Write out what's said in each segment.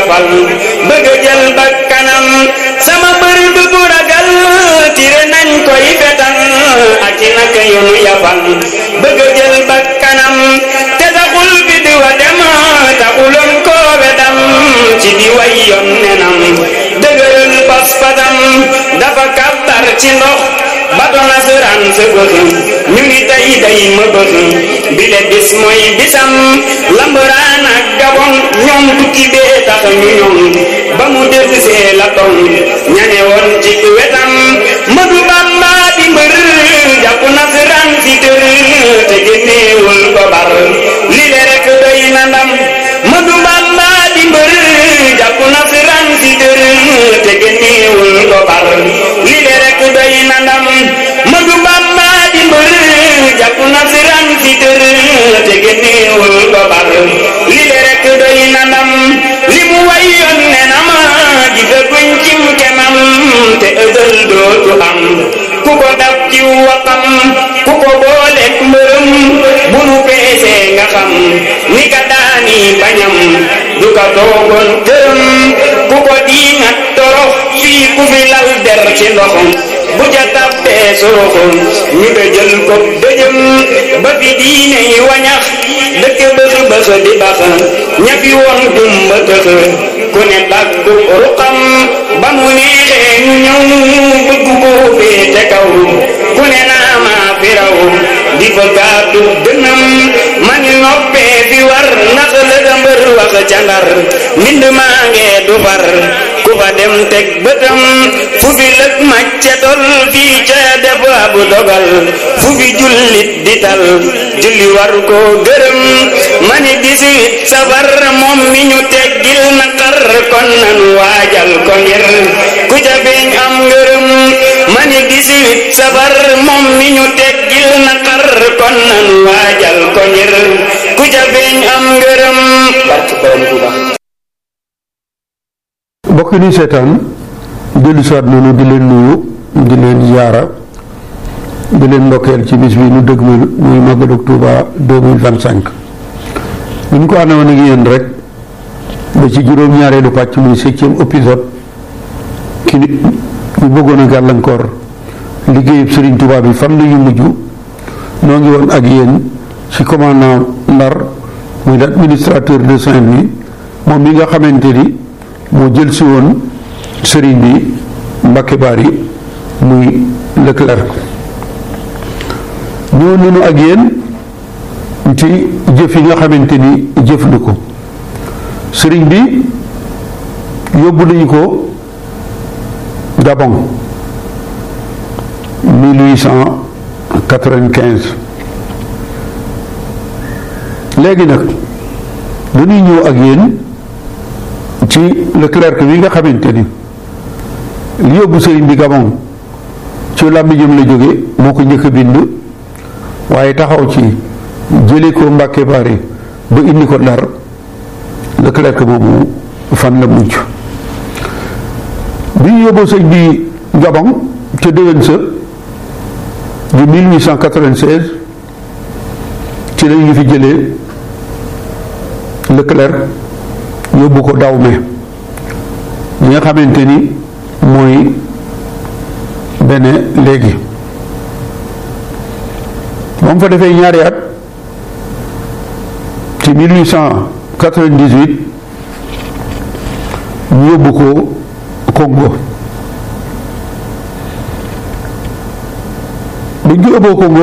yafal bëgg jël bakkanam sama bër du bu ragal tire nañ koy fetal ak i naka yu nu yafal bëgg jël bakkanam te taxul bi di wa dem taxuloon koo wedam ci di way yoon nenam dëgëral pas-pasam dafa kàbbar ci ndox bato nasaraan sa bëx ñu ngi tey day ma bëx bile bis mooy bisam lambaraan ak gabon ñoom tukki bee tax ñu ñoom ba mu dellusee la tom ñane woon ci wetam Madu Bamba di mbër jàpp nasaraan si tër te génneewul ko bar lile rek doy na ndam Madu Bamba di mbër jàpp nasaraan si tër te génneewul ko bar lile rek doy na ndam Madu Bamba di mbër jàpp nasaraan si tër te génneewul ko bar lile rek doy na ndam li mu wayoon ne na ma gisaguñ cim kemam te ëgël dootu am ku ko dab ci waxam ku ko booleek mbërëm bu nu peesee nga xam ni ka daani bañam du ka toogoon këram ku ko diingat torox fii ku fi lal der ci ndoxam bu ja tabbee soroxam ñu ko jël ko dëjëm ba fi diine yi wañax dëkk bëx bëx di bax ña fi woon dumba tëx ku ne bàggu ruqam ba mu neexee ñu ñëw bëgg ko féete kaw ku ne naa maa fi raw di fa gàddu gënam mani noppee fi war ndax la da mbër wax ca Ndar mbind maa ngee du far ku fa dem teg bëtam fu fi lëg macce tol fii ca def abu dogal fu fi jullit di tal julli war ko gërëm mani 18 safar moom mi ñu teggil naqar kon nan waajal ko ngir ku ca feeñ am ngërëm mani 18 safar moom mi ñu teggil naqar kon nan waajal ko ngir ku ca feeñ am ngërëm barke borom Tuuba. mbokk yi seetaan dellu siwaat noonu di leen nuyu di leen ziyaara di leen ndokkeel ci bis bi nu dëgmal muy Màggalu Tuuba 2025 bu ñu ko àndoon ak yéen rek ba ci juróom-ñaareelu pàcc muy 7e épisode ki ñu bëggoon a gàllankoor liggéeyub Sëriñ Tuuba bi fan la ñu mujj noo ngi woon ak yéen ci commandant Ndar muy l'administrateur de Saint-Louis moom mi nga xamante ni moo jël si woon sëriñ bi Mbàkke Bari muy Leclerc ñëw nañu ak yéen ci jëf yi nga xamante ni jëf na ko sëriñ bi yóbbu nañu ko Gabon 1895 léegi nag dañuy ñëw ak yéen ci Leclerc bi nga xamante ni li yóbbu sëriñ bi Gabon ci làmmiñam la jóge moo ko njëkk a bind waaye taxaw ci jële ko Mbàkke Bari ba indi ko Ndar Leclerc moomu fan la mujj bi ñu yóbboo sëriñ bi Gabon ca déwén sa di 1896 ci la ñu fi jëlee Leclerc yóbbu ko Dahomey li nga xamante ni mooy Bénin léegi ba mu fa defee ñaari at ci 1898 ñu yóbbu ko Congo bu ñu yóbboo Congo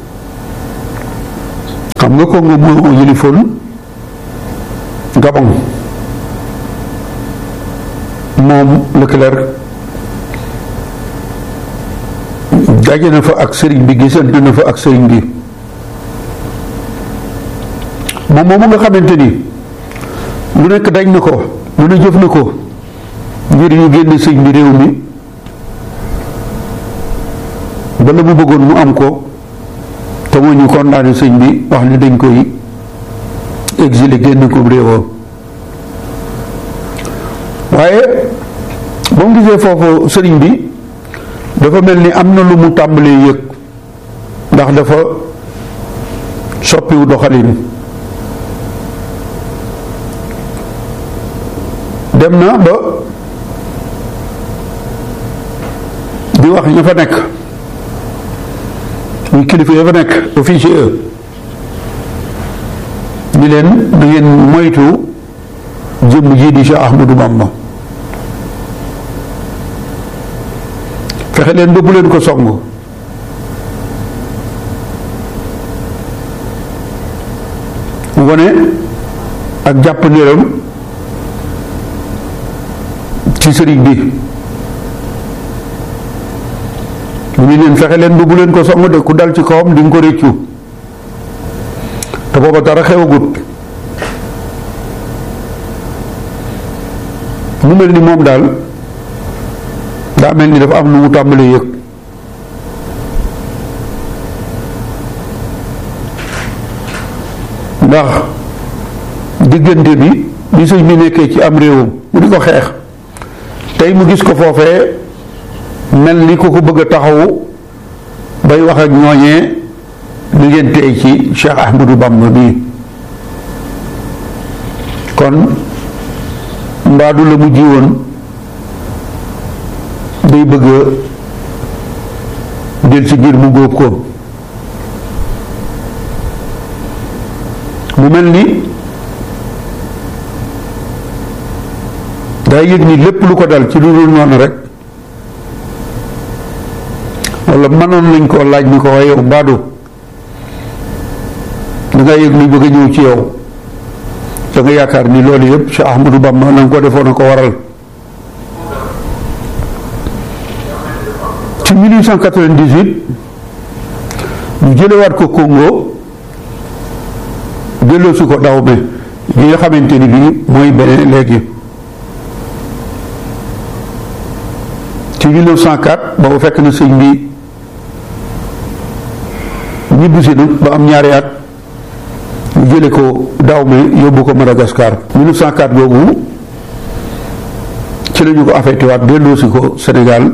xam nga Congo moo yilifoon Gabon moom Leclerc daje na fa ak sëriñ bi gisante na fa ak sëriñ bi moom moomu nga xamante ni lu nekk dañ na ko lu ne jëf na ko ngir ñu génne sëñ bi réew mi ba la mu bëggoon mu am ko te moo ñu condamné sëñ bi wax ni dañ koy exilé génn ko réewam waaye ba mu gisee foofu sëriñ bi dafa mel ni am na lu mu tàmbalee yëg ndax dafa soppiwu doxalin dem na ba di wax ña fa nekk muy kilifa ya fa nekk officier ni leen da ngeen moytu jëmm ji di Cheikh Ahmadou Bamba fexe leen ba bu leen ko song wone ak jàpp ndéram ci sëriñ bi mu ni leen fexe leen ba bu leen ko song de ku dal ci kawam di nga ko réccu te booba dara xewagut mu mel ni moom daal daa mel ni dafa am lu mu tàmbalee yëg ndax diggante bi sëñ bi nekkee ci am réewam mu di ko xeex tey mu gis ko foofee mel ni ku ko bëgg a taxawu bay wax ak ñooñee li ngeen tey ci Cheikh Ahmadou Bamba bii kon mbaadu la mu jiwoon day bëgg a del si ngir mu góob ko mu mel ni day yëg ni lépp lu ko dal ci lu dul noonu rek walla mënoon nañ koo laaj ni ko waaye yow mbaadu da nga yëg luy bëgg a ñëw ci yow da nga yaakaar ni loolu yëpp Cheikh Ahmadou Bamba na nga ko defoon a ko waral ci 1898 ñu jëlewaat ko Congo delloosi ko Dahomey gi nga xamante ni bii mooy beneen léegi ci 1904 boobu fekk na sëñ bi ñibbisi na ba am ñaari at ñu jële ko Dahomey yóbbu ko Madagascar 1904 boobu ci la ñu ko affecté waat delloosi ko Sénégal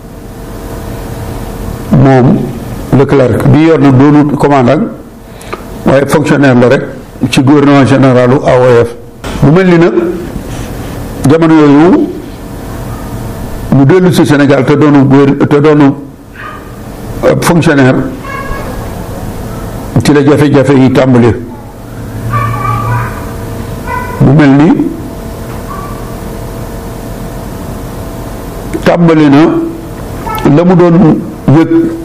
moom Leclerc bi yor nag doonut commandant waaye fonctionnaire la rek ci gouvernement généralu AOF mu mel ni nag jamono yooyu mu dellu si Sénégal te doonu fonctionnaire ci la jafe-jafe yi tàmbali mu mel ni tàmbali na la mu doon yëg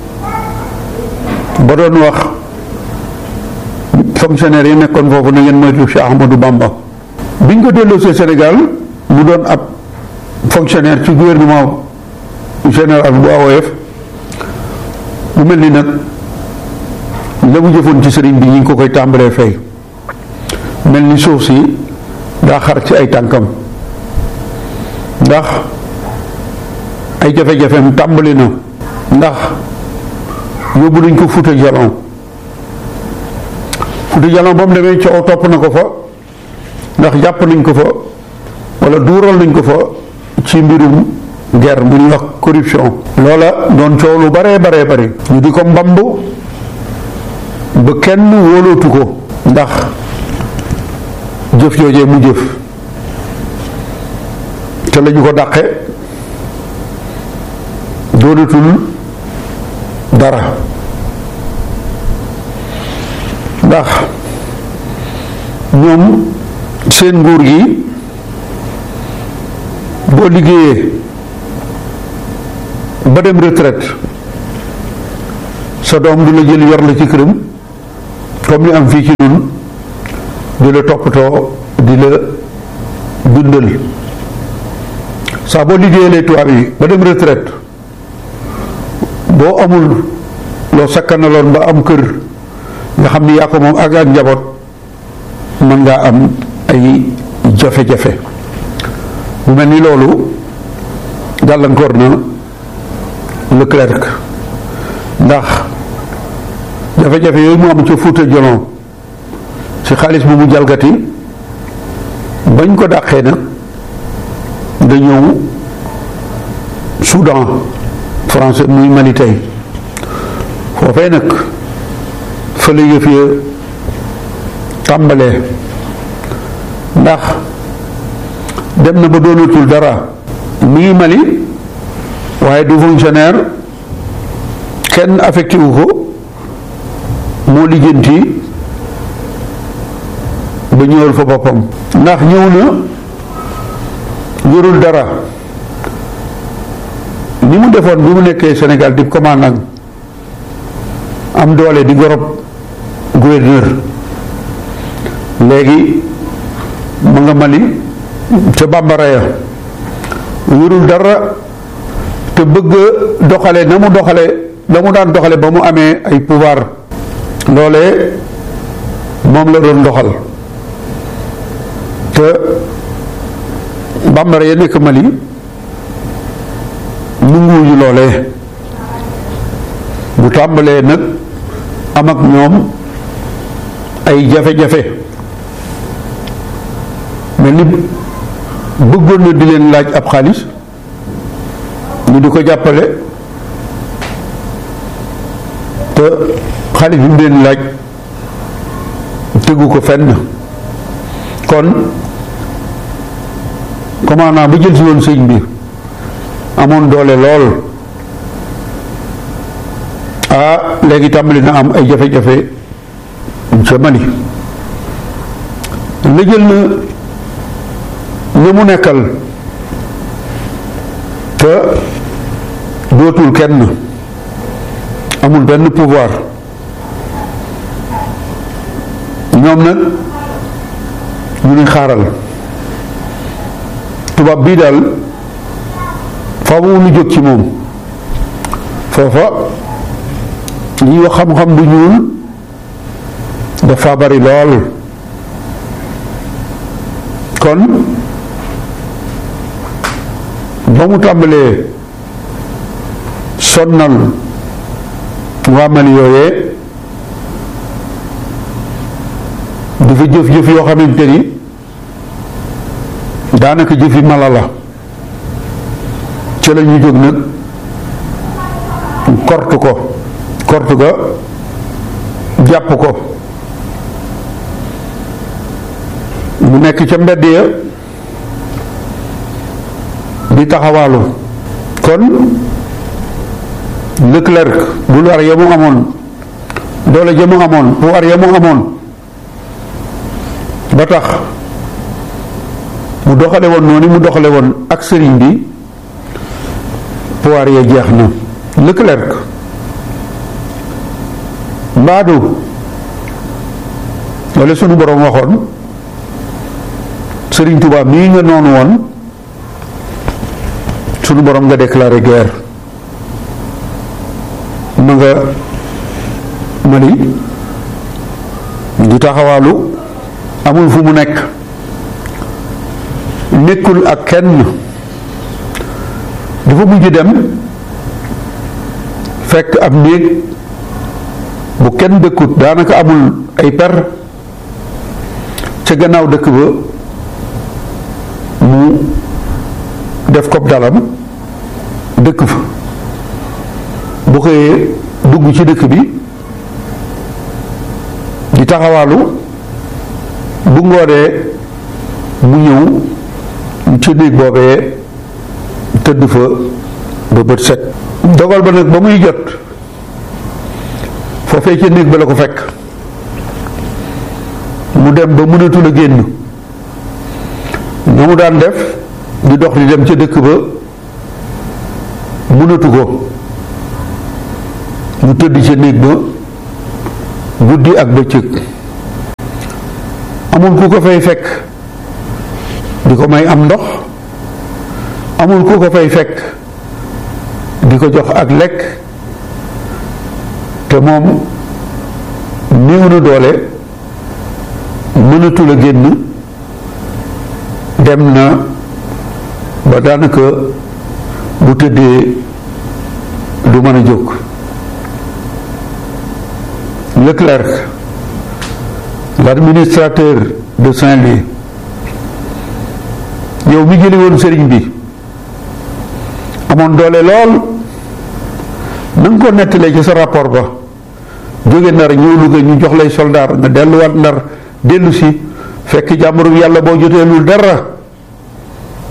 ba doon wax fonctionnaire yi nekkoon foofu na ngeen moytu Cheikh Ahmadou Bamba biñ ko delloosee Sénégal mu doon ab fonctionnaire ci gouvernement général bu AOF mu mel ni nag la mu jëfoon ci sëriñ bi ñu ngi ko koy tàmbalee fay mel ni suuf si daa xar ci ay tànkam ndax ay jafe-jafeem tàmbali na ndax yóbbu nañ ko Fuuta Jalon Fuuta Jalon ba mu demee coow topp na ko fa ndax jàpp nañ ko fa walla duural nañ ko fa ci mbirum guerre bu ñuy wax corruption loola doon coow lu bare ñu di ko mbamb ba kenn wóolootu ko ndax jëf joojee mu jëf te lañu ko dàqe doonatul dara ndax ñoom seen nguur gi boo liggéeyee ba dem retraite sa doom du la jël yor la ci këram comme ni am fii ci ñun di la toppatoo di la dundal saa boo liggéeyalee tubaab yi ba dem retraite boo amul loo sakkanaloon ba am kër nga xam ni yaa ko moom ak njaboot mën ngaa am ay jafe-jafe mu mel ni loolu gàllankoor na Leclerc ndax jafe-jafe yooyu mu am ca Fuuta Jalon ci xaalis bu mu jalgati bañ ko dàqee nag da ñëw Soudan français muy Mali tey foofee nag fa la yëf ya tàmbalee ndax dem na ba doonatul dara mi ngi Mali waaye du fonctionnaire kenn affecté wu ko moo lijjanti ba ñëwal fa boppam ndax ñëw na yorul dara ni mu defoon bi mu nekkee Sénégal di commandant am doole di gorob gouverneur léegi mu nga Mali ca bambara ya yorul dara te bëgg doxale na mu daan doxale ba mu amee ay pouvoir loolee moom la doon doxal te bambara ya nekk Mali nanguwuñu loolee bu tàmbalee nag am ak ñoom ay jafe-jafe mel ni bëggoon na di leen laaj ab xaalis ñu di ko jàppale te xaalis bi mu leen laaj tegu ko fenn kon commandant ba jël si woon sëñ bi amoon doole lool léegi tàmbali na am ay jafe-jafe ca Mali la jël na ña mu nekkal te dootul kenn amul benn pouvoir ñoom nag ñu ne xaaral tubaab bii daal faaw mu jóg ci moom foofa li ñuy wax xam-xam bu ñuul dafa bari lool kon ba mu tàmbalee sonnal waa Mali yooyee dafa jëf-jëf yoo xamante ni daanaka jëfi mala la ci la ñu jóg nag kortu ga jàpp ko mu nekk ca mbedd ya di taxawaalu kon Leclerc bu war ya mu amoon doole ja mu amoon bu war ya mu amoon ba tax mu doxale woon noonu mu doxale woon ak sëriñ bi pouvoir ya jeex na Leclerc mbaadu wala sunu borom waxoon sëriñ Tuubaa mii nga noonu woon sunu borom nga déclaré guerre ma nga Mali di taxawaalu amul fu mu nekk nekkul ak kenn dafa mujj dem fekk ab néeg bu kenn dëkkut daanaka amul ay per ca gannaaw dëkk ba mu def ko dalam dëkk fa bu xëyee dugg ci dëkk bi di taxawaalu bu ngoonee mu ñëw ci néeg boobee tëdd fa ba bët set dogal ba nag ba muy jot foofee ca néeg ba la ko fekk mu dem ba mënatul a génn na mu daan def di dox di dem ca dëkk ba mënatu ko mu tëdd ca néeg ba guddi ak bëccëg amul ku ko fay fekk di ko may am ndox amul ku ko fay fekk di ko jox ak lekk te moom néew na doole mënatul a génn dem na ba daanaka bu tëddee du mën a jóg Leclerc l'administrateur de Saint-Louis yow mi jëli woon sëriñ bi amoon doole lool na nga ko nettalee ci sa rapport ba jóge Ndar ñëw Louga ñu jox lay soldaar nga delluwaat Ndar dellu si fekk jàmbaru yàlla boo joteelul dara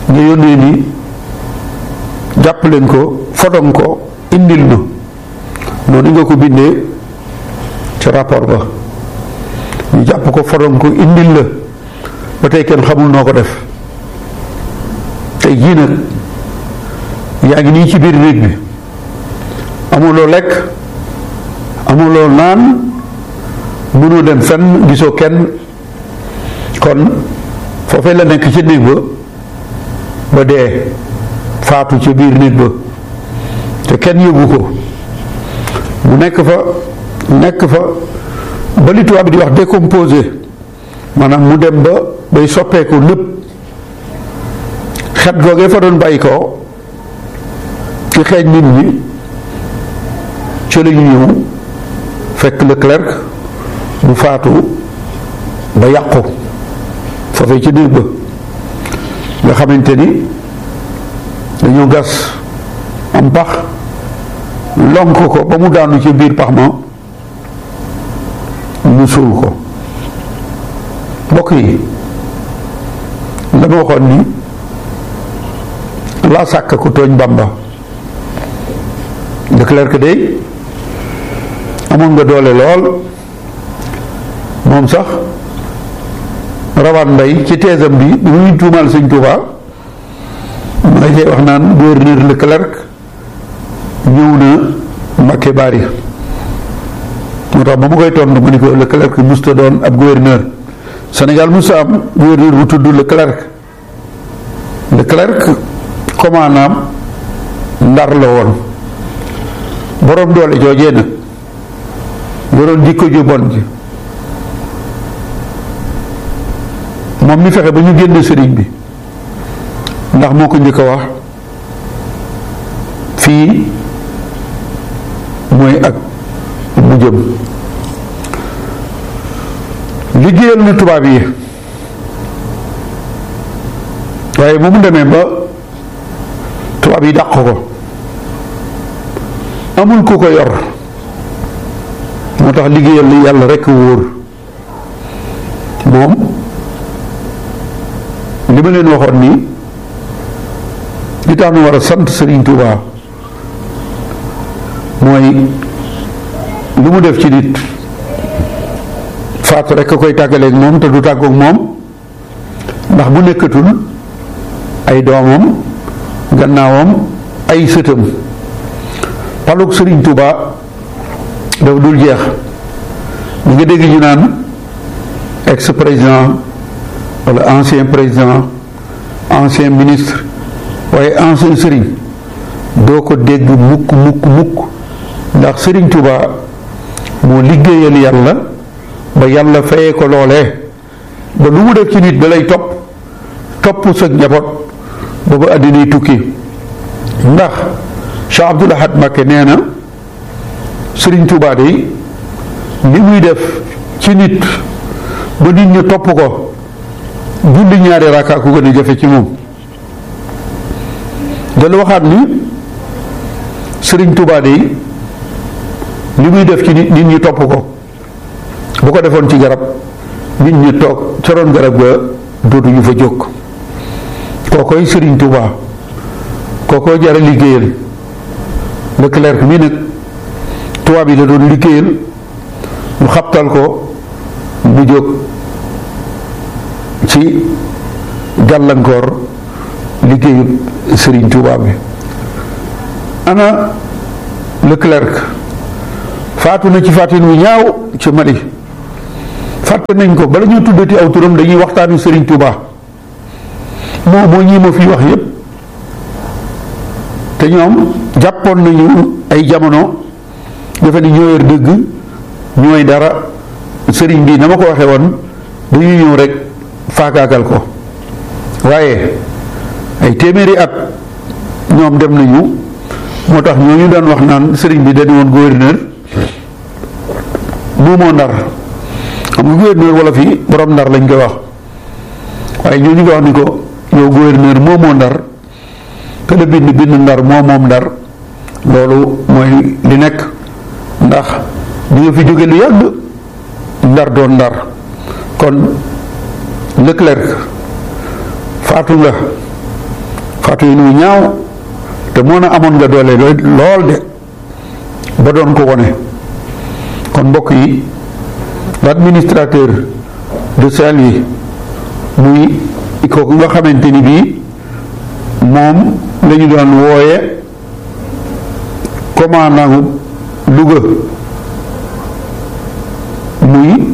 nga yónnee ni jàpp leen ko fodon ko indil na noonu nga ko bindee ci rapport ba ñu jàpp ko fodon ko indil la ba tey kenn xamul noo ko def tey jii nag yaa ngi nii ci biir néeg bi amuloo lekk amuloo naan mënoo dem fenn gisoo kenn kon foofee la nekk ci néeg ba dee faatu ca biir néeg ba te kenn yóbbu ko mu nekk fa ba li tubaab bi di wax décomposé maanaam mu dem ba bay soppeeku lépp xet googee fa doon bàyyi ko ci xeeñ nit ñi ci la ñu ñëw fekk Leclerc mu faatu ba yàqu foofee ci néeg ba nga xamante ni dañoo gas am pax lonk ko ba mu daanu ci biir pax ma ñu suul ko mbokk yi la ma waxoon ni laa sàkk ku tooñ Bamba Leclerc day amoon nga doole lool moom sax rawaan mbay ci teesam bi bu muy tuumaal Sëñ Tuubaa ma ngay wax naan gouverneur Leclerc ñëw na Mbacké Bari moo tax ba mu koy tontu ma ni ko Leclerc musta doon ab gouverneur Sénégal musta am gouverneur bu tudd Leclerc commandant Ndar la woon boroom doole joojee nag yoroon jikko ju bon ji moom mi fexe ba ñu génn sëriñ bi ndax moo ko njëkk a wax fii mooy ak mu jëm liggéeyal na tubaab yi waaye bu mu demee ba tubaab yi dàq ko amul ku ko yor moo tax liggéeyal li yàlla rekk wóor moom li ma leen waxoon nii li tax nu war a sant Sëriñ Tuubaa mooy lu mu def ci nit faatu rekk a koy tàggaleeg moom te du tàggoog moom ndax bu nekkatul ay doomam gannaawam ay sëtam palug Sëriñ Tuubaa dafa dul jeex ñu nga dégg ñu naan ex président wala ancien président ancien ministre waaye ancien sëriñ doo ko dégg mukk ndax Sëriñ Tuubaa moo liggéeyal yàlla ba yàlla fayee ko loolee ba lu mu def ci nit da lay topp sa njaboot ba ba àddinay tukki ndax Cheikh Abdoul Ahad Mbacké nee na Sëriñ Tuubaa de li muy def ci nit ba nit ñi topp ko julli ñaari rakka ku gën a jafe ci moom dala waxaat ni Sëriñ Tuubaa de li muy def ci nit ñi topp ko bu ko defoon ci garab nit ñi toog ca roon garab ga dootuñu fa jóg kookoy Sëriñ Tuubaa kookoo jara liggéeyal Leclerc mii nag tubaab yi la doon liggéeyal mu xabtal ko mu jóg ci gàllankoor liggéeyu Sëriñ Tuubaa bi ana Leclerc faatu na ci faatin wu ñaaw ci Mali fàtte nañ ko bala ñu tuddati aw turam dañuy waxtaanu Sëriñ Tuubaa moo ñii ma fi wax yépp te ñoom jàppoon nañu ay jamono defe ni ñoo yor dëgg ñooy dara sëriñ bi na ma ko waxee woon dañuy ñëw rek faagaagal ko waaye ay téeméeri at ñoom dem nañu moo tax ñooñu daan wax naan sëriñ bi dañu woon gouverneur moomoo Ndar xam nga gouverneur wala fii borom Ndar lañ koy wax waaye ñooñu nga wax ni ko yow gouverneur moomoo Ndar te la bind Ndar moom Ndar loolu mooy li nekk ndax di nga fi jóge lu yàgg Ndar doon Ndar kon Leclerc faatu nga xatu yi nu ñaaw te moo na amoon nga doole lool de ba doon ko wone kon mbokk yi l'administrateur de Saint-Louis muy kooku nga xamante ni bii moom lañu doon wooye commandant Louga muy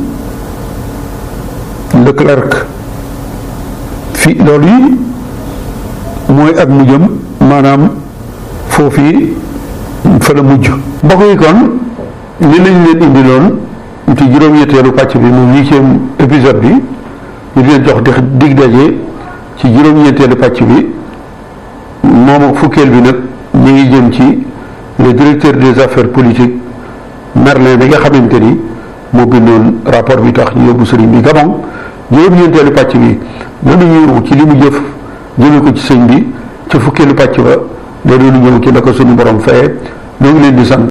Leclerc fi loolu yi mooy ak mujjam maanaam foofii fa la mujj mbokk yi kon li lañ leen indi loon ci juróom-ñetteelu pàcc bi mu 8e épisode bi ñu leen jox dig daje ci juróom-ñetteelu pàcc bi moom ak fukkeel bi nag ñu ngi jëm ci le directeur des affaires politiques Merlin bi nga xamante ni moo bindoon rapport bi tax ñu yóbbu sëriñ bi Gabon juróom-ñeenteelu pàcc bi dana ñëw ci li mu jëf jëme ko ci sëñ bi ca fukkeelu pàcc ba da doon ñëw ci la ko suñu borom faye ñoo ngi leen di sant